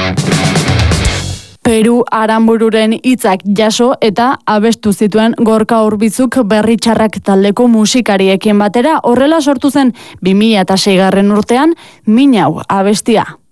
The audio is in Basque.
Peru Aranbururen hitzak jaso eta abestu zituen Gorka Urbizuk Berri Txarrak taldeko musikariekin batera. Horrela sortu zen 2006 urtean Minau abestia.